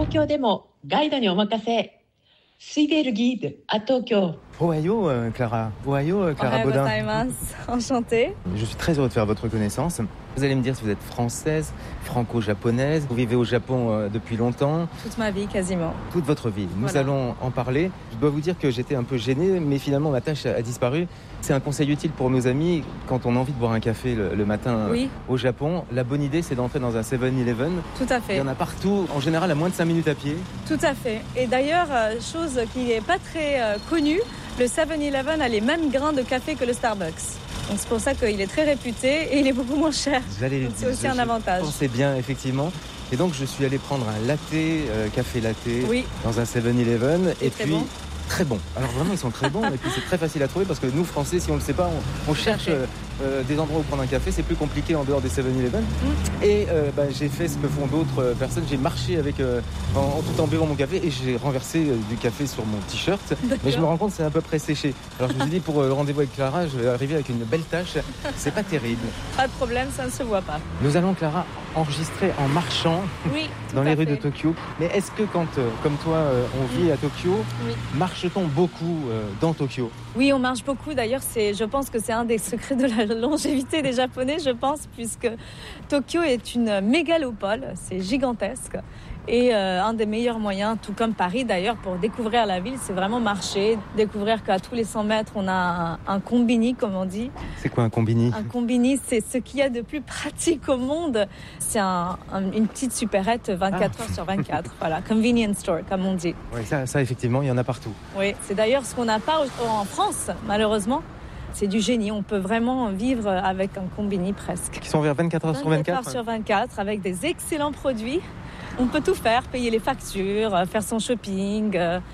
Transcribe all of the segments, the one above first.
東京でもガイドにお任せ。Suivez le guide à Tokyo. Ohio, Clara. Ohio, Clara Baudin. Enchantée. Je suis très heureux de faire votre connaissance. Vous allez me dire si vous êtes française, franco-japonaise. Vous vivez au Japon depuis longtemps. Toute ma vie, quasiment. Toute votre vie. Nous allons en parler. Je dois vous dire que j'étais un peu gêné, mais finalement ma tâche a disparu. C'est un conseil utile pour nos amis quand on a envie de boire un café le matin au Japon. La bonne idée, c'est d'entrer dans un 7-Eleven. Tout à fait. Il y en a partout, en général à moins de 5 minutes à pied. Tout à fait. Et d'ailleurs, chose qui n'est pas très connue, le 7-Eleven a les mêmes grains de café que le Starbucks. Donc c'est pour ça qu'il est très réputé et il est beaucoup moins cher. Donc c'est aussi un avantage. C'est bien, effectivement. Et donc je suis allé prendre un latte, café latte, dans un 7-Eleven. Et puis bon. Très bon. Alors vraiment, ils sont très bons. Et puis c'est très facile à trouver parce que nous, Français, si on ne le sait pas, on cherche des endroits où prendre un café. C'est plus compliqué en dehors des 7-Eleven. Et j'ai fait ce que font d'autres personnes. J'ai marché tout en buvant mon café et j'ai renversé du café sur mon t-shirt. D'accord. Mais je me rends compte que c'est à peu près séché. Alors je me suis dit, pour le rendez-vous avec Clara, je vais arriver avec une belle tache. C'est pas terrible. Pas de problème, ça ne se voit pas. Nous allons, Clara, enregistrer en marchant dans les rues de Tokyo. Mais est-ce que quand, comme toi, on vit à Tokyo, marche-t-on beaucoup dans Tokyo ? Oui, on marche beaucoup. D'ailleurs, je pense que c'est un des secrets de la longévité des Japonais, je pense, puisque Tokyo est une mégalopole, c'est gigantesque. Et un des meilleurs moyens, tout comme Paris d'ailleurs, pour découvrir la ville, c'est vraiment marcher, découvrir qu'à tous les 100 mètres, on a un combini, comme on dit. C'est quoi un combini ? Un combini, c'est ce qu'il y a de plus pratique au monde. C'est une petite supérette 24 heures sur 24, voilà, convenience store, comme on dit. Oui, ça effectivement, il y en a partout. Oui, c'est d'ailleurs ce qu'on n'a pas en France, malheureusement. C'est du génie, on peut vraiment vivre avec un combini presque. Qui sont vers 24 heures sur 24 ? 24 heures sur 24, avec des excellents produits. On peut tout faire, payer les factures, faire son shopping,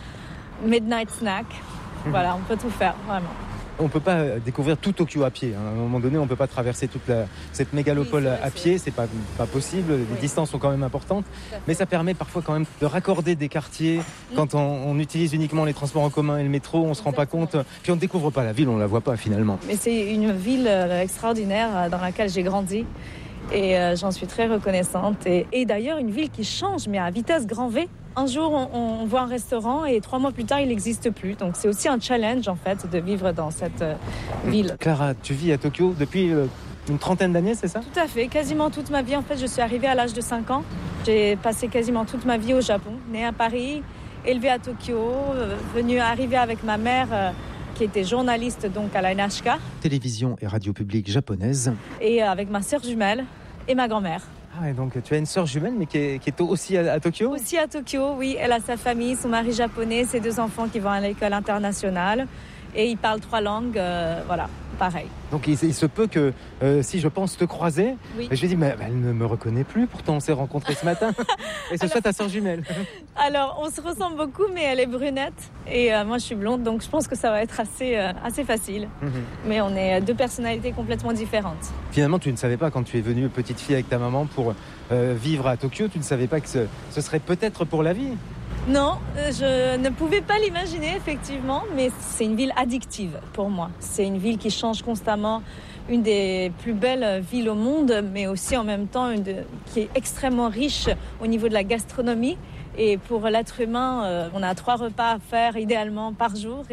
midnight snack. Voilà, on peut tout faire, vraiment. On ne peut pas découvrir tout Tokyo à pied. À un moment donné, on ne peut pas traverser toute cette mégalopole à pied. C'est pas possible. Les distances sont quand même importantes. Mais ça permet parfois quand même de raccorder des quartiers. Quand on utilise uniquement les transports en commun et le métro, on ne se rend pas compte. Puis on ne découvre pas la ville, on ne la voit pas finalement. Mais c'est une ville extraordinaire dans laquelle j'ai grandi. Et j'en suis très reconnaissante. Et d'ailleurs, une ville qui change, mais à vitesse grand V. Un jour, on voit un restaurant et 3 mois plus tard, il n'existe plus. Donc c'est aussi un challenge, en fait, de vivre dans cette ville. Clara, tu vis à Tokyo depuis une trentaine d'années, c'est ça ? Tout à fait, quasiment toute ma vie. En fait, je suis arrivée à l'âge de 5 ans. J'ai passé quasiment toute ma vie au Japon, née à Paris, élevée à Tokyo, arrivée avec ma mère... qui était journaliste donc à la NHK. Télévision et radio publique japonaise. Et avec ma sœur jumelle et ma grand-mère. Ah, et donc tu as une sœur jumelle, mais qui est aussi à Tokyo ? Aussi à Tokyo, oui. Elle a sa famille, son mari japonais, ses 2 enfants qui vont à l'école internationale. Et ils parlent 3 langues, voilà, pareil. Donc il se peut que si je pense te croiser, je vais dire, mais elle ne me reconnaît plus, pourtant on s'est rencontrés ce matin. Et ce soit ta sœur jumelle. Alors on se ressemble beaucoup, mais elle est brunette et moi je suis blonde, donc je pense que ça va être assez facile. Mais on est 2 personnalités complètement différentes. Finalement, tu ne savais pas quand tu es venue petite fille avec ta maman pour vivre à Tokyo, tu ne savais pas que ce serait peut-être pour la vie ? Non, je ne pouvais pas l'imaginer effectivement, mais c'est une ville addictive pour moi. C'est une ville qui change constamment, une des plus belles villes au monde, mais aussi en même temps qui est extrêmement riche au niveau de la gastronomie. Et pour l'être humain, on a 3 repas à faire idéalement par jour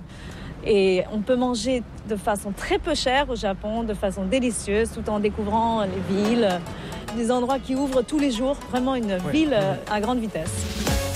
et on peut manger de façon très peu chère au Japon, de façon délicieuse, tout en découvrant les villes, des endroits qui ouvrent tous les jours. Vraiment une ville à grande vitesse.